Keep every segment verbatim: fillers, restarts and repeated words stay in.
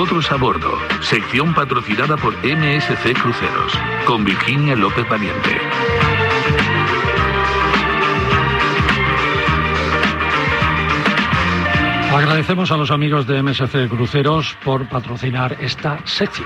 nosotros a bordo, sección patrocinada por M S C Cruceros, con Virginia López Valiente. Agradecemos a los amigos de M S C Cruceros por patrocinar esta sección.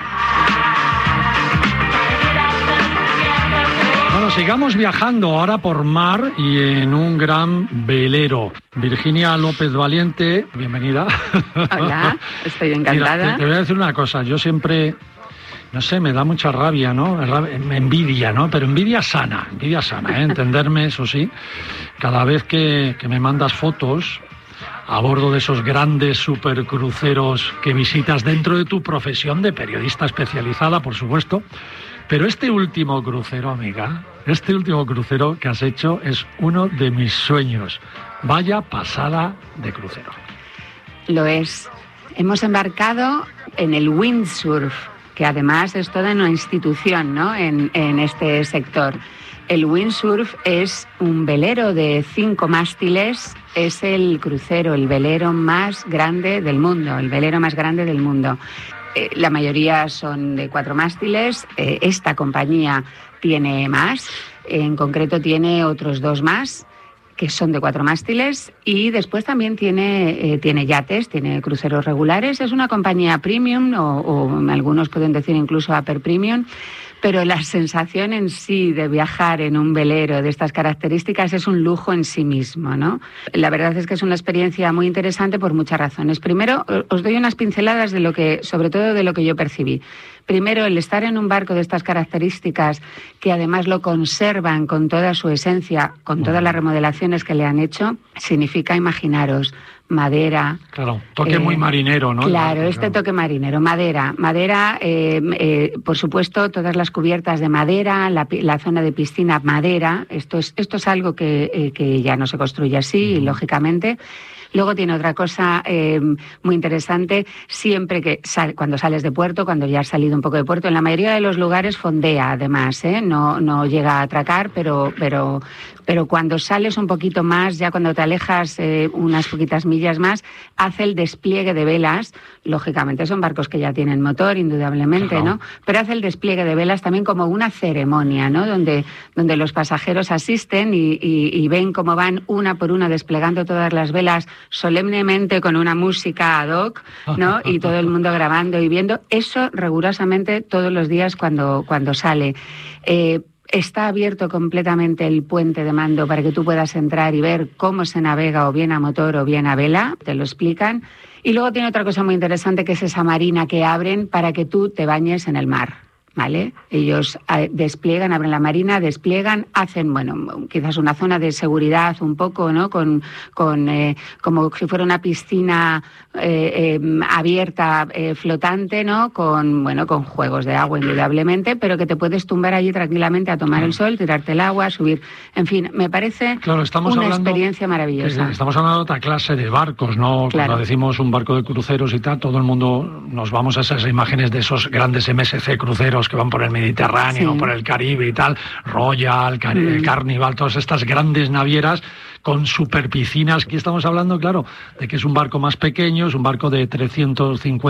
Bueno, sigamos viajando ahora por mar y en un gran velero. Virginia López Valiente, bienvenida. Hola, estoy encantada. Mira, te, te voy a decir una cosa, yo siempre, no sé, me da mucha rabia, ¿no? Me envidia, ¿no? Pero envidia sana, envidia sana, ¿eh? Entenderme, eso sí. Cada vez que, que me mandas fotos a bordo de esos grandes supercruceros que visitas dentro de tu profesión de periodista especializada, por supuesto. Pero este último crucero, amiga, este último crucero que has hecho es uno de mis sueños. Vaya pasada de crucero. Lo es. Hemos embarcado en el windsurf, que además es toda una institución, ¿no?, en, en este sector. El windsurf es un velero de cinco mástiles, es el crucero, el velero más grande del mundo, el velero más grande del mundo. Eh, la mayoría son de cuatro mástiles, eh, esta compañía tiene más, en concreto tiene otros dos más, que son de cuatro mástiles, y después también tiene, eh, tiene yates, tiene cruceros regulares. Es una compañía premium, o, o algunos pueden decir incluso upper premium, pero la sensación en sí de viajar en un velero de estas características es un lujo en sí mismo, ¿no? La verdad es que es una experiencia muy interesante por muchas razones. Primero, os doy unas pinceladas de lo que, sobre todo de lo que yo percibí. Primero, el estar en un barco de estas características, que además lo conservan con toda su esencia, con todas las remodelaciones que le han hecho, significa, imaginaros, madera. Claro, toque eh, muy marinero, ¿no? Claro, este toque marinero, madera. Madera, eh, eh, por supuesto, todas las cubiertas de madera, la, la zona de piscina, madera. Esto es, esto es algo que, eh, que ya no se construye así, uh-huh. lógicamente. Luego tiene otra cosa eh, muy interesante, siempre que sal, cuando sales de puerto, cuando ya has salido un poco de puerto, en la mayoría de los lugares fondea además, ¿eh? no, no llega a atracar, pero, pero, pero cuando sales un poquito más, ya cuando te alejas eh, unas poquitas millas más, hace el despliegue de velas. Lógicamente son barcos que ya tienen motor, indudablemente, ¿no? Pero hace el despliegue de velas también como una ceremonia, ¿no? Donde, donde los pasajeros asisten y, y, y ven cómo van una por una desplegando todas las velas solemnemente con una música ad hoc, ¿no? Y todo el mundo grabando y viendo. Eso rigurosamente todos los días cuando, cuando sale. Eh, Está abierto completamente el puente de mando para que tú puedas entrar y ver cómo se navega o bien a motor o bien a vela, te lo explican. Y luego tiene otra cosa muy interesante, que es esa marina que abren para que tú te bañes en el mar, ¿vale? Ellos eh, despliegan, abren la marina, despliegan, hacen, bueno, quizás una zona de seguridad un poco, ¿no? Con, con eh, como si fuera una piscina eh, eh, abierta, eh, flotante, ¿no? Con, bueno, con juegos de agua, indudablemente, pero que te puedes tumbar allí tranquilamente a tomar el sol, tirarte el agua, subir. En fin, me parece claro, estamos una hablando, experiencia maravillosa. Estamos hablando de otra clase de barcos, ¿no? Claro. Cuando decimos un barco de cruceros y tal, todo el mundo nos vamos a esas imágenes de esos grandes M S C cruceros que van por el Mediterráneo, sí. por el Caribe y tal, Royal, Car- mm. Carnival, todas estas grandes navieras con superpiscinas. Aquí estamos hablando, claro, de que es un barco más pequeño, es un barco de trescientos cincuenta